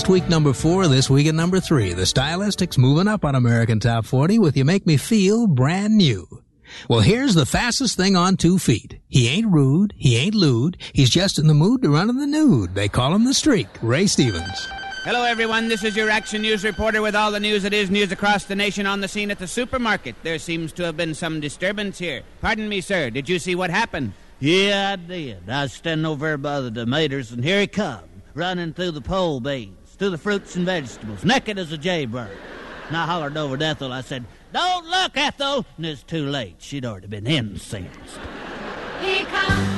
Last week, number 4. This week at number 3. The Stylistics moving up on American Top 40 with You Make Me Feel Brand New. Well, here's the fastest thing on 2 feet. He ain't rude. He ain't lewd. He's just in the mood to run in the nude. They call him the Streak. Ray Stevens. Hello, everyone. This is your Action News reporter with all the news that is news across the nation on the scene at the supermarket. There seems to have been some disturbance here. Pardon me, sir. Did you see what happened? Yeah, I did. I was standing over there by the tomatoes, and here he come, running through the pole beans, through the fruits and vegetables, naked as a jaybird. And I hollered over to Ethel. I said, "Don't look, Ethel!" And it's too late. She'd already been incensed. Here comes